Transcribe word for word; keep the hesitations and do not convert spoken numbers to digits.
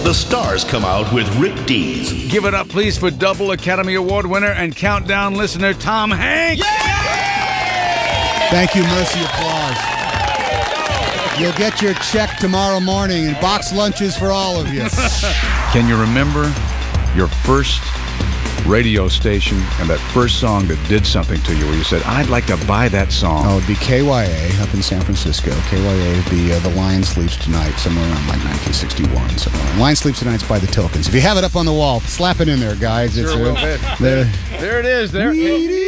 the stars come out with Rick Dees. Give it up, please, for double Academy Award winner and Countdown listener Tom Hanks. Thank you, Mercy applause. You'll get your check tomorrow morning and box lunches for all of you. Can you remember your first radio station and that first song that did something to you where you said, I'd like to buy that song? Oh, it'd be K Y A up in San Francisco. K Y A would be uh, The Lion Sleeps Tonight, somewhere around like nineteen sixty-one. Somewhere around. Lion Sleeps Tonight's by the Tilkins. If you have it up on the wall, slap it in there, guys. It's, Sure will. uh, there. There it is. There.